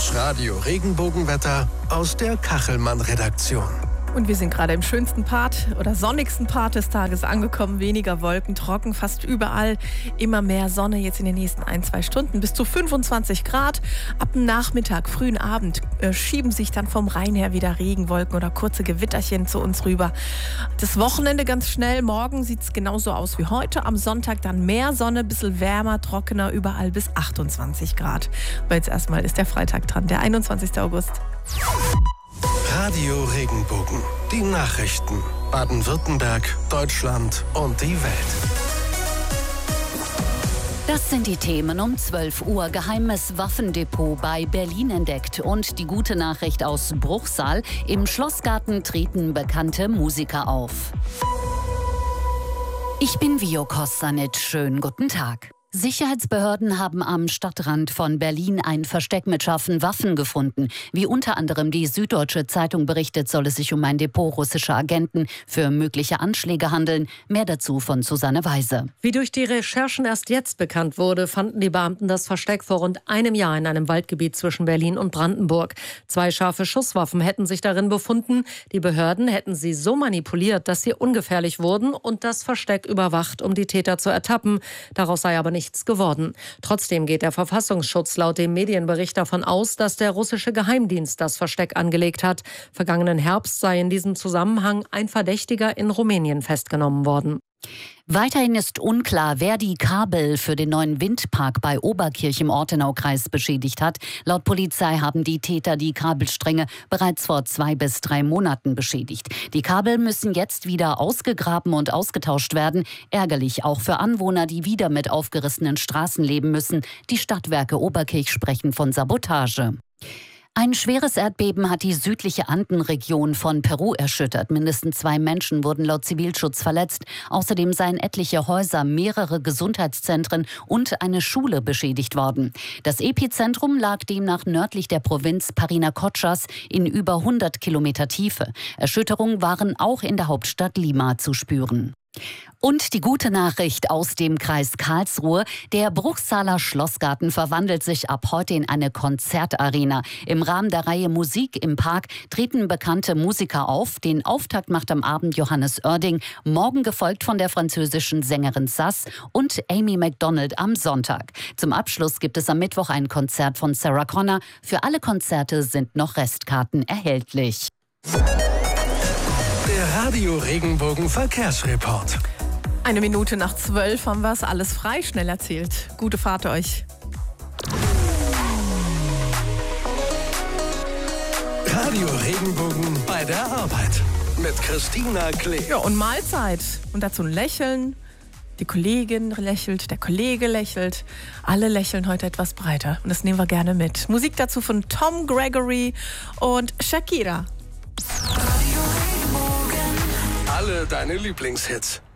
Das Radio Regenbogenwetter aus der Kachelmann-Redaktion. Und wir sind gerade im schönsten Part oder sonnigsten Part des Tages angekommen. Weniger Wolken, trocken, fast überall. Immer mehr Sonne jetzt in den nächsten 1-2 Stunden. Bis zu 25 Grad. Ab dem Nachmittag, frühen Abend schieben sich dann vom Rhein her wieder Regenwolken oder kurze Gewitterchen zu uns rüber. Das Wochenende ganz schnell. Morgen sieht es genauso aus wie heute. Am Sonntag dann mehr Sonne, bisschen wärmer, trockener, überall bis 28 Grad. Aber jetzt erstmal ist der Freitag dran, der 21. August. Radio Regenbogen. Die Nachrichten. Baden-Württemberg, Deutschland und die Welt. Das sind die Themen um 12 Uhr. Geheimes Waffendepot bei Berlin entdeckt. Und die gute Nachricht aus Bruchsal. Im Schlossgarten treten bekannte Musiker auf. Ich bin Vio Kossanit. Schönen guten Tag. Sicherheitsbehörden haben am Stadtrand von Berlin ein Versteck mit scharfen Waffen gefunden. Wie unter anderem die Süddeutsche Zeitung berichtet, soll es sich um ein Depot russischer Agenten für mögliche Anschläge handeln. Mehr dazu von Susanne Weise. Wie durch die Recherchen erst jetzt bekannt wurde, fanden die Beamten das Versteck vor rund einem Jahr in einem Waldgebiet zwischen Berlin und Brandenburg. 2 scharfe Schusswaffen hätten sich darin befunden. Die Behörden hätten sie so manipuliert, dass sie ungefährlich wurden und das Versteck überwacht, um die Täter zu ertappen. Daraus sei aber nichts geworden. Trotzdem geht der Verfassungsschutz laut dem Medienbericht davon aus, dass der russische Geheimdienst das Versteck angelegt hat. Vergangenen Herbst sei in diesem Zusammenhang ein Verdächtiger in Rumänien festgenommen worden. Weiterhin ist unklar, wer die Kabel für den neuen Windpark bei Oberkirch im Ortenaukreis beschädigt hat. Laut Polizei haben die Täter die Kabelstränge bereits vor 2 bis 3 Monaten beschädigt. Die Kabel müssen jetzt wieder ausgegraben und ausgetauscht werden. Ärgerlich auch für Anwohner, die wieder mit aufgerissenen Straßen leben müssen. Die Stadtwerke Oberkirch sprechen von Sabotage. Ein schweres Erdbeben hat die südliche Andenregion von Peru erschüttert. Mindestens 2 Menschen wurden laut Zivilschutz verletzt. Außerdem seien etliche Häuser, mehrere Gesundheitszentren und eine Schule beschädigt worden. Das Epizentrum lag demnach nördlich der Provinz Parinacotchas in über 100 Kilometer Tiefe. Erschütterungen waren auch in der Hauptstadt Lima zu spüren. Und die gute Nachricht aus dem Kreis Karlsruhe. Der Bruchsaler Schlossgarten verwandelt sich ab heute in eine Konzertarena. Im Rahmen der Reihe Musik im Park treten bekannte Musiker auf. Den Auftakt macht am Abend Johannes Oerding, morgen gefolgt von der französischen Sängerin Sass und Amy Macdonald am Sonntag. Zum Abschluss gibt es am Mittwoch ein Konzert von Sarah Connor. Für alle Konzerte sind noch Restkarten erhältlich. Der Radio Regenbogen Verkehrsreport. 1 Minute nach 12 haben wir es alles frei schnell erzählt. Gute Fahrt euch. Radio Regenbogen bei der Arbeit. Mit Christina Klee. Ja, und Mahlzeit. Und dazu ein Lächeln. Die Kollegin lächelt, der Kollege lächelt. Alle lächeln heute etwas breiter. Und das nehmen wir gerne mit. Musik dazu von Tom Gregory und Shakira. Alle deine Lieblingshits.